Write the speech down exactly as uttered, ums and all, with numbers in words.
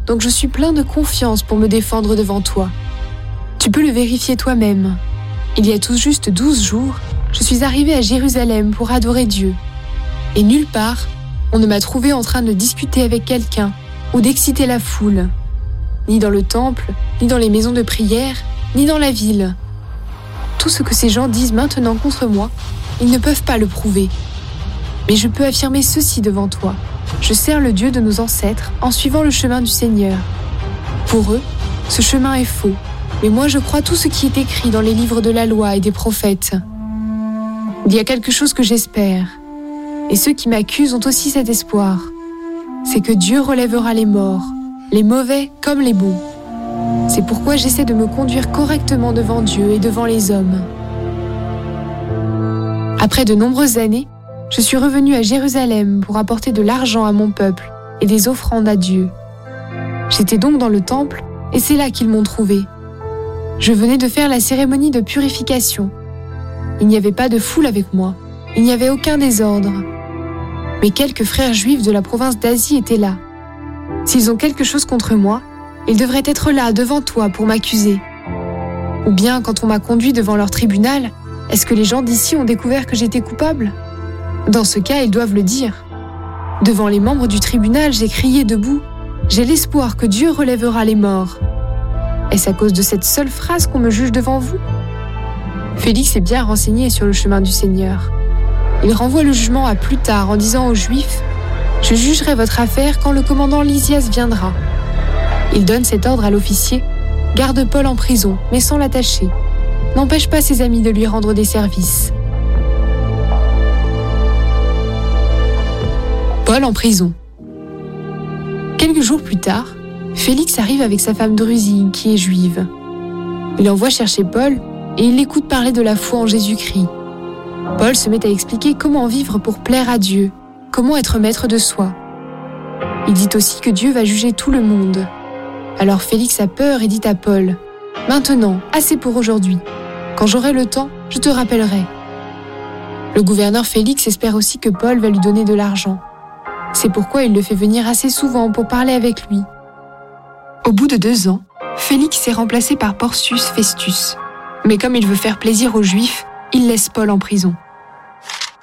donc je suis plein de confiance pour me défendre devant toi. Tu peux le vérifier toi-même. Il y a tout juste douze jours, je suis arrivée à Jérusalem pour adorer Dieu. Et nulle part, on ne m'a trouvé en train de discuter avec quelqu'un ou d'exciter la foule. Ni dans le temple, ni dans les maisons de prière, ni dans la ville. Tout ce que ces gens disent maintenant contre moi, ils ne peuvent pas le prouver. Mais je peux affirmer ceci devant toi. Je sers le Dieu de nos ancêtres en suivant le chemin du Seigneur. Pour eux, ce chemin est faux, mais moi je crois tout ce qui est écrit dans les livres de la loi et des prophètes. Il y a quelque chose que j'espère, et ceux qui m'accusent ont aussi cet espoir. C'est que Dieu relèvera les morts, les mauvais comme les bons. C'est pourquoi j'essaie de me conduire correctement devant Dieu et devant les hommes. Après de nombreuses années, je suis revenue à Jérusalem pour apporter de l'argent à mon peuple et des offrandes à Dieu. J'étais donc dans le temple et c'est là qu'ils m'ont trouvée. Je venais de faire la cérémonie de purification. Il n'y avait pas de foule avec moi, il n'y avait aucun désordre. Mais quelques frères juifs de la province d'Asie étaient là. S'ils ont quelque chose contre moi, ils devraient être là devant toi pour m'accuser. Ou bien quand on m'a conduit devant leur tribunal, est-ce que les gens d'ici ont découvert que j'étais coupable ? Dans ce cas, ils doivent le dire. Devant les membres du tribunal, j'ai crié debout « J'ai l'espoir que Dieu relèvera les morts ». Est-ce à cause de cette seule phrase qu'on me juge devant vous ? Félix est bien renseigné sur le chemin du Seigneur. Il renvoie le jugement à plus tard en disant aux Juifs « Je jugerai votre affaire quand le commandant Lysias viendra ». Il donne cet ordre à l'officier « Garde Paul en prison, mais sans l'attacher. N'empêche pas ses amis de lui rendre des services. » Paul en prison. Quelques jours plus tard, Félix arrive avec sa femme Drusille, qui est juive. Il envoie chercher Paul et il l'écoute parler de la foi en Jésus-Christ. Paul se met à expliquer comment vivre pour plaire à Dieu, comment être maître de soi. Il dit aussi que Dieu va juger tout le monde. Alors Félix a peur et dit à Paul « Maintenant, assez pour aujourd'hui. Quand j'aurai le temps, je te rappellerai. » Le gouverneur Félix espère aussi que Paul va lui donner de l'argent. C'est pourquoi il le fait venir assez souvent pour parler avec lui. Au bout de deux ans, Félix est remplacé par Porcius Festus. Mais comme il veut faire plaisir aux Juifs, il laisse Paul en prison.